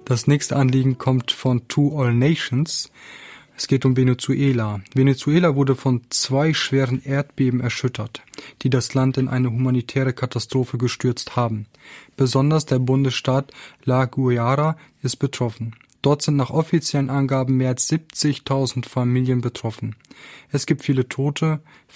Das nächste Anliegen kommt von To All Nations. Es geht um Venezuela. Venezuela wurde von 2 schweren Erdbeben erschüttert, die das Land in eine humanitäre Katastrophe gestürzt haben. Besonders der Bundesstaat La Guaira ist betroffen. Dort sind nach offiziellen Angaben mehr als 70.000 Familien betroffen. Es gibt viele Tote,